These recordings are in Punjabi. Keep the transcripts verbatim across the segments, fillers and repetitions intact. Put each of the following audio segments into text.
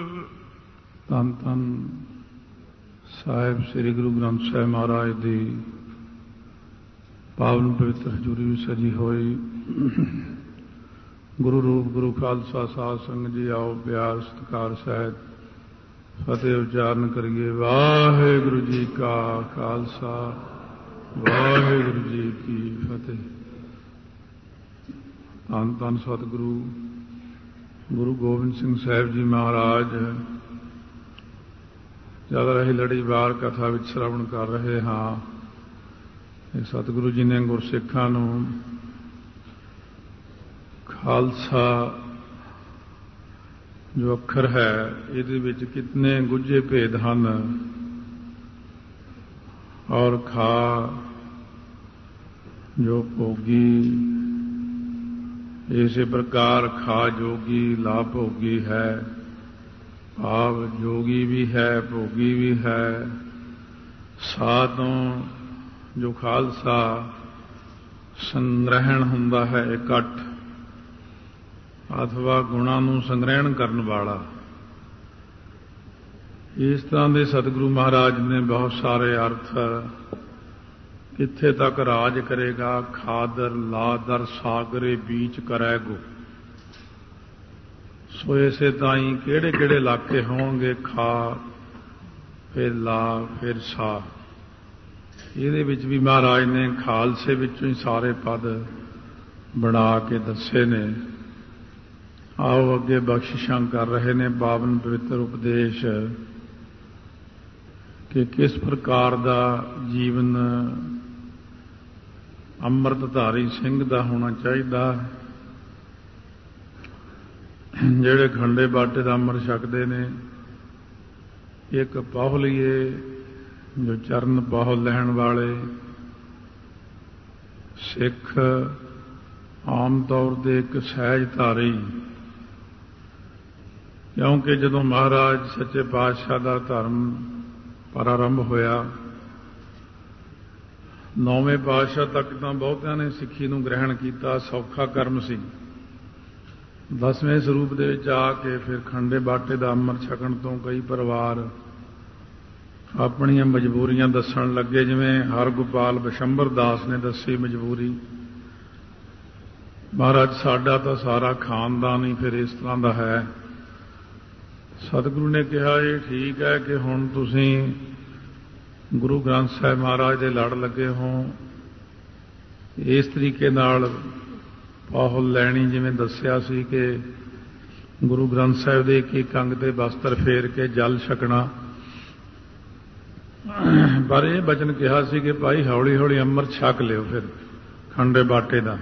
ਧੰਨ ਧੰਨ ਸਾਹਿਬ ਸ੍ਰੀ ਗੁਰੂ ਗ੍ਰੰਥ ਸਾਹਿਬ ਮਹਾਰਾਜ ਦੀ ਪਾਵਨ ਪਵਿੱਤਰ ਹਜ਼ੂਰੀ ਵਿੱਚ ਸਜੀ ਹੋਈ ਗੁਰੂ ਰੂਪ ਗੁਰੂ ਖਾਲਸਾ ਸਾਧ ਸੰਗਤ ਜੀ, ਆਓ ਪਿਆਰ ਸਤਿਕਾਰ ਸਹਿਤ ਫਤਿਹ ਉਚਾਰਨ ਕਰੀਏ। ਵਾਹਿਗੁਰੂ ਜੀ ਕਾ ਖਾਲਸਾ, ਵਾਹਿਗੁਰੂ ਜੀ ਕੀ ਫਤਿਹ। ਧੰਨ ਧੰਨ ਸਤਿਗੁਰੂ ਗੁਰੂ ਗੋਬਿੰਦ ਸਿੰਘ ਸਾਹਿਬ ਜੀ ਮਹਾਰਾਜ ਚੱਲ ਰਹੀ ਲੜੀਵਾਰ ਕਥਾ ਵਿੱਚ ਸ਼ਰਵਣ ਕਰ ਰਹੇ ਹਾਂ। ਇਹ ਸਤਿਗੁਰੂ ਜੀ ਨੇ ਗੁਰਸਿੱਖਾਂ ਨੂੰ ਖਾਲਸਾ ਜੋ ਅੱਖਰ ਹੈ, ਇਹਦੇ ਵਿੱਚ ਕਿਤਨੇ ਗੁੱਝੇ ਭੇਦ ਹਨ, ਔਰ ਖਾ ਜੋ ਭੋਗੀ, ਇਸੇ ਪ੍ਰਕਾਰ ਖਾ ਜੋਗੀ ਲਾ ਭੋਗੀ ਹੈ। ਭਾਵ ਜੋਗੀ ਵੀ ਹੈ, ਭੋਗੀ ਵੀ ਹੈ। ਸਾ ਤੋਂ ਜੋ ਖਾਲਸਾ ਸੰਗ੍ਰਹਿਣ ਹੁੰਦਾ ਹੈ, ਇਕੱਠ ਅਥਵਾ ਗੁਣਾਂ ਨੂੰ ਸੰਗ੍ਰਹਿਣ ਕਰਨ ਵਾਲਾ। ਇਸ ਤਰ੍ਹਾਂ ਦੇ ਸਤਿਗੁਰੂ ਮਹਾਰਾਜ ਨੇ ਬਹੁਤ ਸਾਰੇ ਅਰਥ। ਕਿੱਥੇ ਤੱਕ ਰਾਜ ਕਰੇਗਾ, ਖਾਦਰ ਲਾਦਰ ਸਾਗਰੇ ਬੀਚ ਕਰੈਗੋ। ਸੋ ਇਸੇ ਤਾਈਂ ਕਿਹੜੇ ਕਿਹੜੇ ਇਲਾਕੇ ਹੋਣਗੇ, ਖਾ ਫਿਰ ਲਾ ਫਿਰ ਸਾ। ਇਹਦੇ ਵਿੱਚ ਵੀ ਮਹਾਰਾਜ ਨੇ ਖਾਲਸੇ ਵਿੱਚੋਂ ਹੀ ਸਾਰੇ ਪਦ ਬਣਾ ਕੇ ਦੱਸੇ ਨੇ। ਆਓ ਅੱਗੇ ਬਖਸ਼ਿਸ਼ਾਂ ਕਰ ਰਹੇ ਨੇ ਪਾਵਨ ਪਵਿੱਤਰ ਉਪਦੇਸ਼ ਕਿ ਕਿਸ ਪ੍ਰਕਾਰ ਦਾ ਜੀਵਨ ਅੰਮ੍ਰਿਤਧਾਰੀ ਸਿੰਘ ਦਾ ਹੋਣਾ ਚਾਹੀਦਾ। ਜਿਹੜੇ ਖੰਡੇ ਬਾਟੇ ਦਾ ਅੰਮ੍ਰਿਤ ਛਕਦੇ ਨੇ, ਇੱਕ ਪਾਹੁਲੀਏ ਜੋ ਚਰਨ ਪਾਹੁ ਲੈਣ ਵਾਲੇ ਸਿੱਖ, ਆਮ ਤੌਰ ਤੇ ਇੱਕ ਸਹਿਜ ਧਾਰੀ। ਕਿਉਂਕਿ ਜਦੋਂ ਮਹਾਰਾਜ ਸੱਚੇ ਪਾਤਸ਼ਾਹ ਦਾ ਧਰਮ ਪ੍ਰਾਰੰਭ ਹੋਇਆ, ਨੌਵੇਂ ਪਾਤਸ਼ਾਹ ਤੱਕ ਤਾਂ ਬਹੁਤਿਆਂ ਨੇ ਸਿੱਖੀ ਨੂੰ ਗ੍ਰਹਿਣ ਕੀਤਾ, ਸੌਖਾ ਕਰਮ ਸੀ। ਦਸਵੇਂ ਸਰੂਪ ਦੇ ਵਿੱਚ ਆ ਕੇ ਫਿਰ ਖੰਡੇ ਬਾਟੇ ਦਾ ਅੰਮ੍ਰਿਤ ਛਕਣ ਤੋਂ ਕਈ ਪਰਿਵਾਰ ਆਪਣੀਆਂ ਮਜਬੂਰੀਆਂ ਦੱਸਣ ਲੱਗੇ, ਜਿਵੇਂ ਹਰਗੋਪਾਲ ਬਿਸ਼ੰਬਰ ਦਾਸ ਨੇ ਦੱਸੀ ਮਜਬੂਰੀ। ਮਹਾਰਾਜ ਸਾਡਾ ਤਾਂ ਸਾਰਾ ਖਾਨਦਾਨ ਹੀ ਫਿਰ ਇਸ ਤਰ੍ਹਾਂ ਦਾ ਹੈ। ਸਤਿਗੁਰੂ ਨੇ ਕਿਹਾ ਇਹ ਠੀਕ ਹੈ ਕਿ ਹੁਣ ਤੁਸੀਂ ਗੁਰੂ ਗ੍ਰੰਥ ਸਾਹਿਬ ਮਹਾਰਾਜ ਦੇ ਲੜ ਲੱਗੇ ਹੋ, ਇਸ ਤਰੀਕੇ ਨਾਲ ਪਾਹੁਲ ਲੈਣੀ, ਜਿਵੇਂ ਦੱਸਿਆ ਸੀ ਕਿ ਗੁਰੂ ਗ੍ਰੰਥ ਸਾਹਿਬ ਦੇ ਇੱਕ ਇੱਕ ਅੰਗ ਤੇ ਬਸਤਰ ਫੇਰ ਕੇ ਜਲ ਛਕਣਾ। ਪਰ ਇਹ ਬਚਨ ਕਿਹਾ ਸੀ ਕਿ ਭਾਈ ਹੌਲੀ ਹੌਲੀ ਅੰਮ੍ਰਿਤ ਛਕ ਲਿਓ ਫਿਰ ਖੰਡੇ ਬਾਟੇ ਦਾ।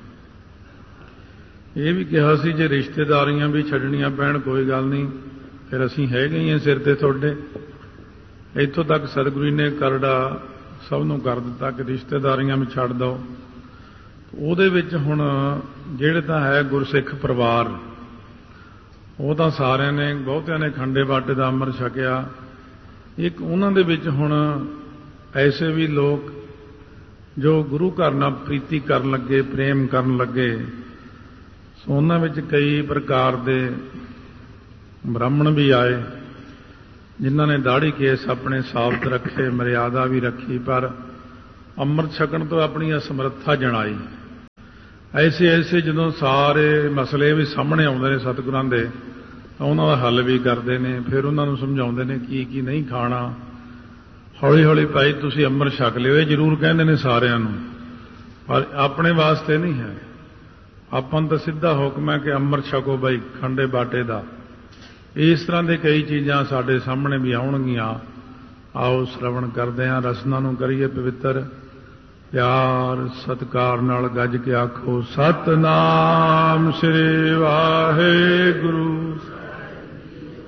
ਇਹ ਵੀ ਕਿਹਾ ਸੀ ਜੇ ਰਿਸ਼ਤੇਦਾਰੀਆਂ ਵੀ ਛੱਡਣੀਆਂ ਪੈਣ ਕੋਈ ਗੱਲ ਨਹੀਂ, ਫਿਰ ਅਸੀਂ ਹੈਗੇ ਹੀ ਹਾਂ ਸਿਰ ਤੇ ਤੁਹਾਡੇ। ਇੱਥੋਂ ਤੱਕ ਸਤਿਗੁਰੂ ਨੇ ਕਰੜਾ ਸਭ ਨੂੰ ਕਰ ਦਿੱਤਾ ਕਿ ਰਿਸ਼ਤੇਦਾਰੀਆਂ ਵੀ ਛੱਡ ਦਿਓ। ਉਹਦੇ ਵਿੱਚ ਹੁਣ ਜਿਹੜੇ ਤਾਂ ਹੈ ਗੁਰਸਿੱਖ ਪਰਿਵਾਰ, ਉਹ ਤਾਂ ਸਾਰਿਆਂ ਨੇ, ਬਹੁਤਿਆਂ ਨੇ ਖੰਡੇ ਬਾਟੇ ਦਾ ਅੰਮ੍ਰਿਤ ਛਕਿਆ। ਇੱਕ ਉਹਨਾਂ ਦੇ ਵਿੱਚ ਹੁਣ ਐਸੇ ਵੀ ਲੋਕ ਜੋ ਗੁਰੂ ਘਰ ਨਾਲ ਪ੍ਰੀਤੀ ਕਰਨ ਲੱਗੇ, ਪ੍ਰੇਮ ਕਰਨ ਲੱਗੇ। ਸੋ ਉਹਨਾਂ ਵਿੱਚ ਕਈ ਪ੍ਰਕਾਰ ਦੇ ਬ੍ਰਾਹਮਣ ਵੀ ਆਏ, ਜਿਨ੍ਹਾਂ ਨੇ ਦਾੜੀ ਕੇਸ ਆਪਣੇ ਸਾਬਤ ਰੱਖੇ, ਮਰਿਆਦਾ ਵੀ ਰੱਖੀ, ਪਰ ਅੰਮ੍ਰਿਤ ਛਕਣ ਤੋਂ ਆਪਣੀ ਅਸਮਰੱਥਾ ਜਣਾਈ। ਐਸੇ ਐਸੇ ਜਦੋਂ ਸਾਰੇ ਮਸਲੇ ਵੀ ਸਾਹਮਣੇ ਆਉਂਦੇ ਨੇ ਸਤਿਗੁਰਾਂ ਦੇ, ਤਾਂ ਉਹਨਾਂ ਦਾ ਹੱਲ ਵੀ ਕਰਦੇ ਨੇ। ਫਿਰ ਉਹਨਾਂ ਨੂੰ ਸਮਝਾਉਂਦੇ ਨੇ ਕੀ ਕੀ ਨਹੀਂ ਖਾਣਾ। ਹੌਲੀ ਹੌਲੀ ਭਾਈ ਤੁਸੀਂ ਅੰਮ੍ਰਿਤ ਛਕ ਲਿਓ, ਇਹ ਜ਼ਰੂਰ ਕਹਿੰਦੇ ਨੇ ਸਾਰਿਆਂ ਨੂੰ, ਪਰ ਆਪਣੇ ਵਾਸਤੇ ਨਹੀਂ ਹੈ। ਆਪਾਂ ਨੂੰ ਤਾਂ ਸਿੱਧਾ ਹੁਕਮ ਹੈ ਕਿ ਅੰਮ੍ਰਿਤ ਛਕੋ ਬਾਈ ਖੰਡੇ ਬਾਟੇ ਦਾ। ਇਸ ਤਰ੍ਹਾਂ ਦੇ ਕਈ ਚੀਜ਼ਾਂ ਸਾਡੇ ਸਾਹਮਣੇ ਵੀ ਆਉਣਗੀਆਂ। ਆਓ ਸ਼ਰਵਣ ਕਰਦੇ ਹਾਂ, ਰਸਨਾ ਨੂੰ ਕਰੀਏ ਪਵਿੱਤਰ। ਪਿਆਰ ਸਤਿਕਾਰ ਨਾਲ ਗੱਜ ਕੇ ਆਖੋ ਸਤਿਨਾਮ ਸ੍ਰੀ ਵਾਹਿਗੁਰੂ